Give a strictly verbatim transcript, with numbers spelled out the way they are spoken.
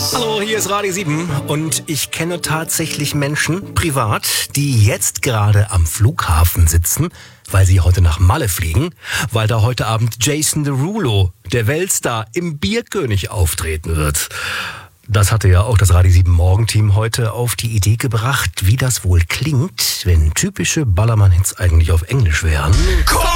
Hallo, hier ist Radio sieben und ich kenne tatsächlich Menschen, privat, die jetzt gerade am Flughafen sitzen, weil sie heute nach Malle fliegen, weil da heute Abend Jason Derulo, der Weltstar, im Bierkönig auftreten wird. Das hatte ja auch das Radio sieben Morgenteam heute auf die Idee gebracht, wie das wohl klingt, wenn typische Ballermann-Hits eigentlich auf Englisch wären.